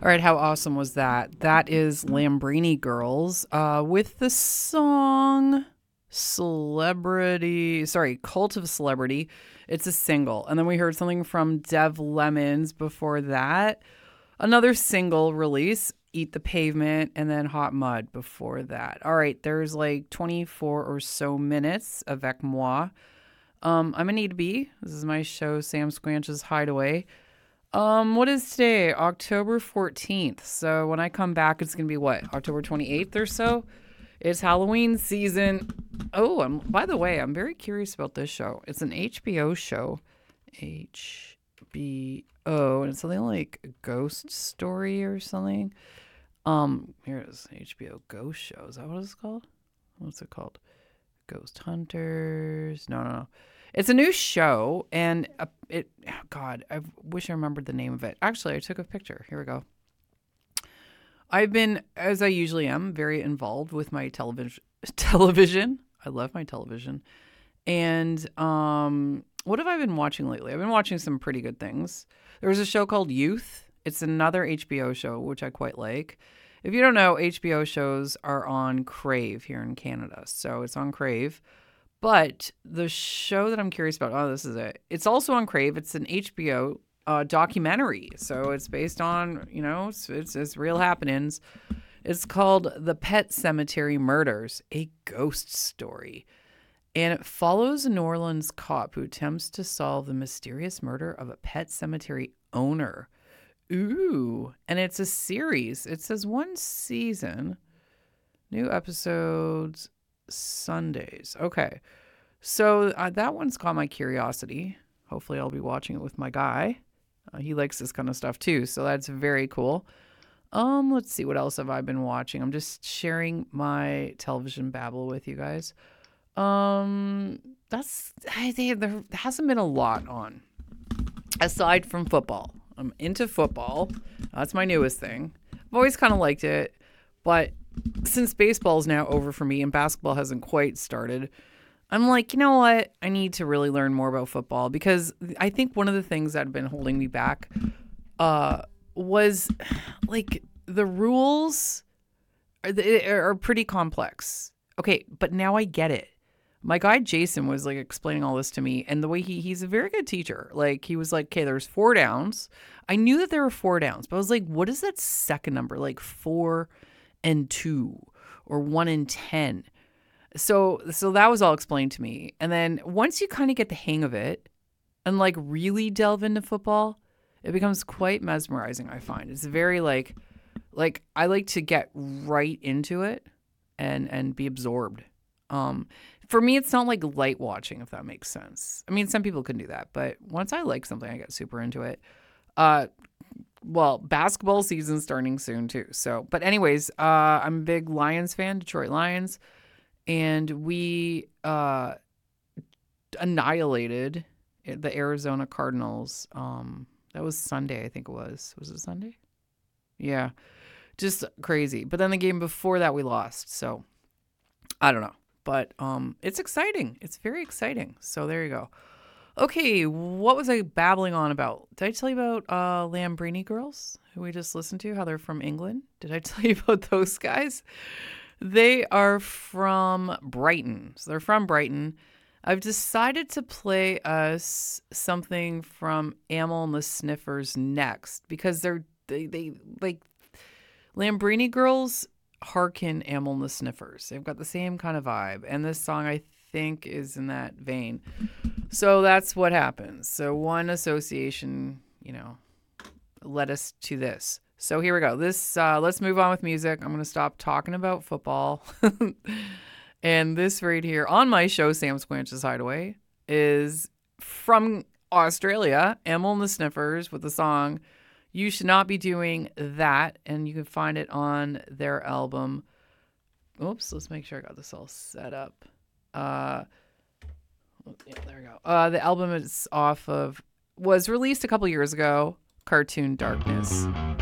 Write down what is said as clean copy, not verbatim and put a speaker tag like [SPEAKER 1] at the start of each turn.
[SPEAKER 1] All right, how awesome was that? That is Lambrini Girls with the song Cult of Celebrity. It's a single. And then we heard something from Dev Lemons before that. Another single release, Eat the Pavement, and then Hot Mud before that. All right, there's like 24 or so minutes avec moi. I'm Anita B. This is my show, Sam Squanch's Hideaway. What is today? October 14th. So when I come back, it's going to be what? October 28th or so? It's Halloween season. Oh, by the way, I'm very curious about this show. It's an HBO show. HBO. And it's something like a ghost story or something. Here it is. HBO Ghost Show. Is that what it's called? What's it called? Ghost Hunters. No. It's a new show, and God, I wish I remembered the name of it. Actually, I took a picture. Here we go. I've been, as I usually am, very involved with my television. I love my television. And what have I been watching lately? I've been watching some pretty good things. There was a show called Youth. It's another HBO show, which I quite like. If you don't know, HBO shows are on Crave here in Canada. So it's on Crave. But the show that I'm curious about, this is it. It's also on Crave. It's an HBO documentary. So it's based on, it's real happenings. It's called The Pet Sematary Murders, a ghost story. And it follows a New Orleans cop who attempts to solve the mysterious murder of a pet cemetery owner. Ooh. And it's a series. It says 1 season, new episodes Sundays. Okay. So that one's caught my curiosity. Hopefully I'll be watching it with my guy. He likes this kind of stuff too. So that's very cool. Let's see. What else have I been watching? I'm just sharing my television babble with you guys. There hasn't been a lot on aside from football. I'm into football. That's my newest thing. I've always kind of liked it, but since baseball is now over for me and basketball hasn't quite started, I'm like, you know what? I need to really learn more about football, because I think one of the things that had been holding me back was like the rules are pretty complex. Okay, but now I get it. My guy Jason was like explaining all this to me, and the way he's a very good teacher. Like he was like, okay, there's 4 downs. I knew that there were 4 downs, but I was like, what is that second number? Like 4 and 2 or 1 and 10. So that was all explained to me. And then once you kind of get the hang of it and like really delve into football, it becomes quite mesmerizing, I find. It's very like I like to get right into it and be absorbed. For me, it's not like light watching, if that makes sense. I mean, some people can do that, but once I like something, I get super into it. Well, basketball season's starting soon too. So, but anyways, I'm a big Lions fan, Detroit Lions, and we annihilated the Arizona Cardinals. That was Sunday, I think it was. Was it Sunday? Yeah, just crazy. But then the game before that, we lost. So I don't know, but it's exciting. It's very exciting. So there you go. Okay, what was I babbling on about? Did I tell you about Lambrini Girls, who we just listened to, how they're from England? Did I tell you about those guys? They are from Brighton. So they're from Brighton. I've decided to play us something from Amyl and the Sniffers next, because they like Lambrini Girls hearken Amyl and the Sniffers. They've got the same kind of vibe, and this song I think is in that vein. So that's what happens. So one association, led us to this. So here we go. This let's move on with music. I'm going to stop talking about football. And this right here on my show, Sam Squanch's Hideaway, is from Australia, Amyl and the Sniffers, with the song You Should Not Be Doing That. And you can find it on their album. Oops, let's make sure I got this all set up. Yeah, there we go. The album was released a couple years ago, Cartoon Darkness.